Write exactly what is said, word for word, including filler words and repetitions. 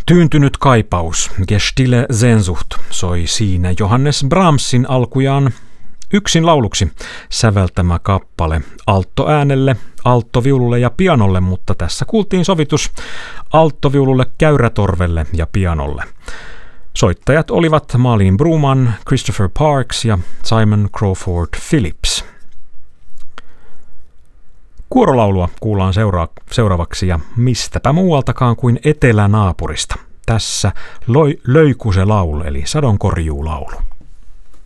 Tyyntynyt kaipaus, Gestille Sehnsucht, soi siinä Johannes Brahmsin alkujaan yksin lauluksi säveltämä kappale alttoäänelle, alttoviululle ja pianolle, mutta tässä kuultiin sovitus alttoviululle, käyrätorvelle ja pianolle. Soittajat olivat Malin Bruman, Christopher Parks ja Simon Crawford Phillips. Kuorolaulua kuullaan seura- seuraavaksi ja mistäpä muualtakaan kuin etelänaapurista. Tässä loi- löykuse laulu eli sadonkorjuulaulu.